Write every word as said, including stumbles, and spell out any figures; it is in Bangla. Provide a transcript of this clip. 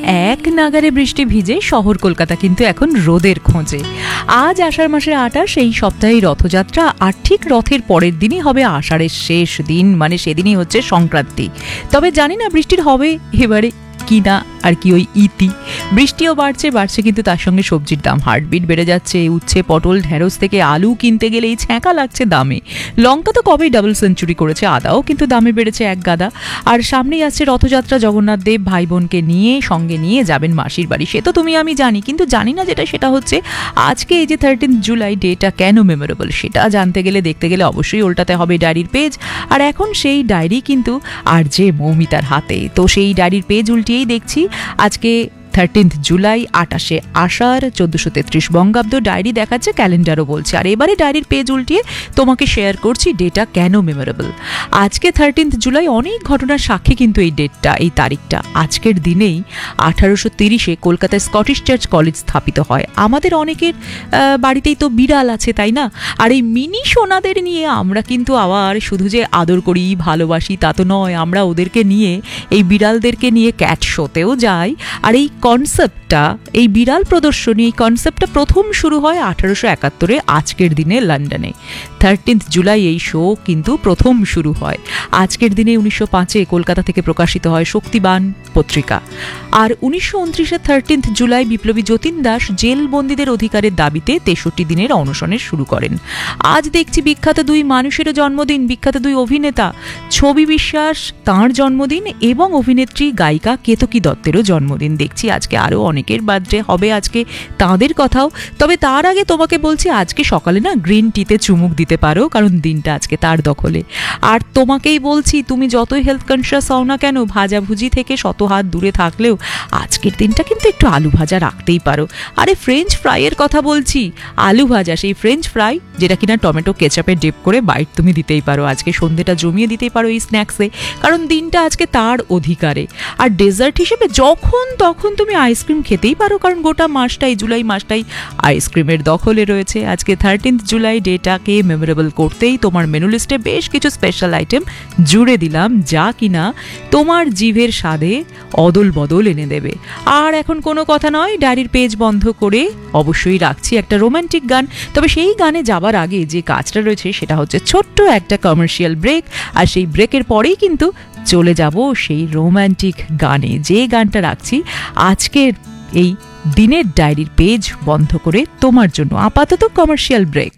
এক নাগারে বৃষ্টি ভিজে শহর কলকাতা কিন্তু এখন রোদের খোঁজে। আজ আষাঢ় মাসের আটাশ, এই সপ্তাহে রথযাত্রা, আর ঠিক রথের পরের দিনই হবে আষাঢ়ের শেষ দিন, মানে সেদিনই হচ্ছে সংক্রান্তি। তবে জানি না বৃষ্টির হবে এবারে কি না, আর কি ওই ইতি। বৃষ্টিও বাড়ছে বাড়ছে কিন্তু তার সঙ্গে সবজির দাম হার্টবিট বেড়ে যাচ্ছে। উচ্ছে, পটল, ঢেঁড়স থেকে আলু কিনতে গেলেই ছ্যাঁকা লাগছে দামে। লঙ্কা তো কবেই ডাবল সেঞ্চুরি করেছে, আদাও কিন্তু দামে বেড়েছে এক গাদা। আর সামনেই আসছে রথযাত্রা, জগন্নাথ দেব ভাই বোনকে নিয়ে সঙ্গে নিয়ে যাবেন মাসির বাড়ি, সে তো তুমি আমি জানি। কিন্তু জানি না যেটা, সেটা হচ্ছে আজকে এই যে থার্টিন্থ জুলাই ডেটা কেন মেমোরেবল, সেটা জানতে গেলে দেখতে গেলে অবশ্যই উল্টাতে হবে ডায়েরির পেজ। আর এখন সেই ডায়েরি কিন্তু আর যে মৌমিতার হাতে, তো সেই ডায়েরির পেজ উল্টিয়েই দেখছি আজকে থার্টিন্থ জুলাই, আটাশে আষাঢ়, চোদ্দশো তেত্রিশ বঙ্গাব্দ। ডায়েরি দেখাচ্ছে, ক্যালেন্ডারও বলছে। আর এবারে ডায়েরির পেজ উল্টিয়ে তোমাকে শেয়ার করছি ডেটা কেন মেমোরেবল। আজকে থার্টিন্থ জুলাই, অনেক ঘটনার সাক্ষী কিন্তু এই ডেটটা, এই তারিখটা। আজকের দিনেই আঠারোশো তিরিশে কলকাতায় স্কটিশ চার্চ কলেজ স্থাপিত হয়। আমাদের অনেকের বাড়িতেই তো বিড়াল আছে, তাই না? আর এই মিনি সোনাদের নিয়ে আমরা কিন্তু আবার শুধু যে আদর করি, ভালোবাসি তা তো নয়, আমরা ওদেরকে নিয়ে, এই বিড়ালদেরকে নিয়ে ক্যাট শোতেও যাই। আর এই কনসেপ্টটা, এই বিড়াল প্রদর্শনী, এই কনসেপ্টটা প্রথম শুরু হয় আঠারোশো একাত্তরে আজকের দিনে লন্ডনে। থার্টিন্থ জুলাই এই শো কিন্তু প্রথম শুরু হয়। আজকের দিনে উনিশশো পাঁচে কলকাতা থেকে প্রকাশিত হয় শক্তিবান পত্রিকা। আর উনিশশো উনত্রিশে থার্টিন্থ জুলাই বিপ্লবী যতীন দাস জেলবন্দীদের অধিকারের দাবিতে তেষট্টি দিনের অনশনের শুরু করেন। আজ দেখছি বিখ্যাত দুই মানুষেরও জন্মদিন, বিখ্যাত দুই অভিনেতা, ছবি বিশ্বাস তাঁর জন্মদিন এবং অভিনেত্রী গায়িকা কেতকী দত্তেরও জন্মদিন। দেখছি আজকে আরও অনেকের বার্থডে হবে আজকে, তাঁদের কথাও। তবে তার আগে তোমাকে বলছি, আজকে সকালে না গ্রিন টিতে চুমুক দিতে পারো, কারণ দিনটা আজকে তার দখলে। আর তোমাকেই বলছি, তুমি যতই হেলথ কনসিয়াস হও না কেন, ভাজাভুজি থেকে শত হাত দূরে থাকলেও আজকের দিনটা কিন্তু একটু আলু ভাজা রাখতেই পারো। আরে ফ্রেঞ্চ ফ্রাইয়ের কথা বলছি, আলু ভাজা, সেই ফ্রেঞ্চ ফ্রাই যেটা কিনা টমেটো কেচাপে ডিপ করে বাইট তুমি দিতেই পারো। আজকে সন্ধ্যেটা জমিয়ে দিতেই পারো এই স্ন্যাক্সে, কারণ দিনটা আজকে তার অধিকারে। আর ডেজার্ট হিসেবে যখন তখন তুমি আইসক্রিম খেতেই পারো, কারণ গোটা মাসটাই, জুলাই মাসটাই আইসক্রিমের দখলে রয়েছে। আজকে থার্টিন্থ জুলাই ডেটাকে মেমোরেবল করতেই তোমার মেনু লিস্টে বেশ কিছু স্পেশাল আইটেম জুড়ে দিলাম, যা কিনা তোমার জিভের স্বাদে অদল বদল এনে দেবে। আর এখন কোনো কথা নয়, ডায়েরির পেজ বন্ধ করে অবশ্যই রাখছি একটা রোমান্টিক গান। তবে সেই গানে যাবার আগে যে কাজটা রয়েছে সেটা হচ্ছে ছোট্ট একটা কমার্শিয়াল ব্রেক। আর সেই ব্রেকের পরেই কিন্তু চলে যাব সেই রোমান্টিক গানে, যে গানটা রাখছি আজকের এই দিনের ডায়েরির পেজ বন্ধ করে তোমার জন্য। আপাতত কমার্শিয়াল ব্রেক।